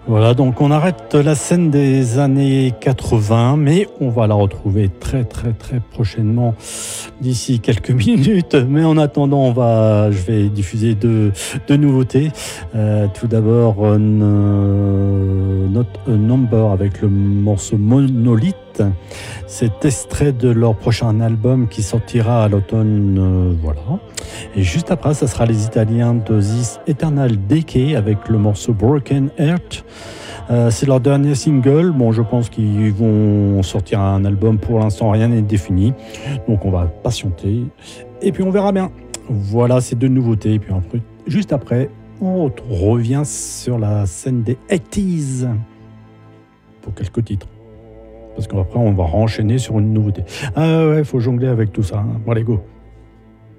Voilà, donc on arrête la scène des années 80, mais on va la retrouver très très très prochainement, d'ici quelques minutes. Mais en attendant, je vais diffuser deux nouveautés. Tout d'abord, Not a Number avec le morceau Monolith. C'est extrait de leur prochain album qui sortira à l'automne. Voilà. Et juste après, ça sera les Italiens de This Eternal Decay avec le morceau Broken Heart. C'est leur dernier single. Bon, je pense qu'ils vont sortir un album. Pour l'instant, rien n'est défini. Donc, on va patienter. Et puis, on verra bien. Voilà ces deux nouveautés. Et puis, juste après, on revient sur la scène des 80s pour quelques titres. Parce qu'après, on va renchaîner sur une nouveauté. Ah ouais, il faut jongler avec tout ça. Hein. Bon, allez, go.